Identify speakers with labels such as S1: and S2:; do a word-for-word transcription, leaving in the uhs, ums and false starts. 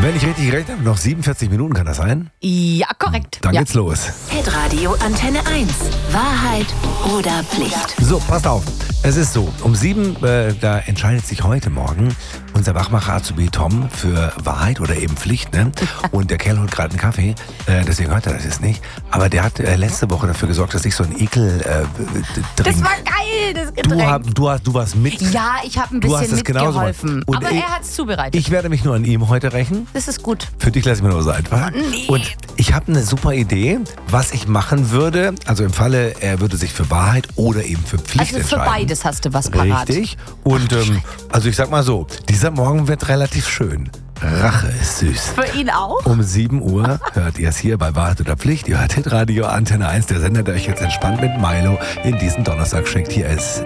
S1: Wenn ich richtig gerechnet habe, noch siebenundvierzig Minuten, kann das sein?
S2: Ja, korrekt.
S1: Dann
S2: ja.
S1: geht's los.
S3: Hitradio Antenne eins. Wahrheit oder Pflicht?
S1: So, passt auf. Es ist so, um sieben, äh, da entscheidet sich heute Morgen unser Wachmacher-Azubi Tom für Wahrheit oder eben Pflicht. Ne? Und der Kerl holt gerade einen Kaffee, äh, deswegen hört er das jetzt nicht. Aber der hat äh, letzte Woche dafür gesorgt, dass ich so einen Ekel äh,
S2: Das war geil, das Getränk.
S1: Du, hab, du, hast, du warst mit.
S2: Ja, ich habe ein
S1: Du hast
S2: bisschen
S1: es genauso
S2: mitgeholfen.
S1: gemacht. Und
S2: Aber
S1: ich-
S2: er hat es zubereitet.
S1: Ich werde mich nur an ihm heute rächen.
S2: das ist gut.
S1: Für dich lasse ich mir nur so einfach.
S2: Nee.
S1: Und ich habe eine super Idee, was ich machen würde. Also im Falle, er würde sich für Wahrheit oder eben für Pflicht
S2: Also für
S1: entscheiden.
S2: beides hast du was parat.
S1: Richtig. Und ähm, also ich sag mal so, dieser Morgen wird relativ schön. Rache ist süß.
S2: Für ihn auch?
S1: Um sieben Uhr hört ihr es hier bei Wahrheit oder Pflicht. Ihr hört Hitradio Antenne eins, der Sender, der euch jetzt entspannt mit Milo in diesen Donnerstag schickt. Hier ist